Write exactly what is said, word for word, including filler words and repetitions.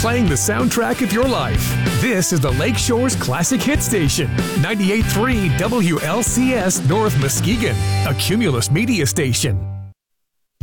playing the soundtrack of your life. This is the Lakeshore's Classic Hit Station, ninety-eight point three W L C S North Muskegon, a Cumulus Media station.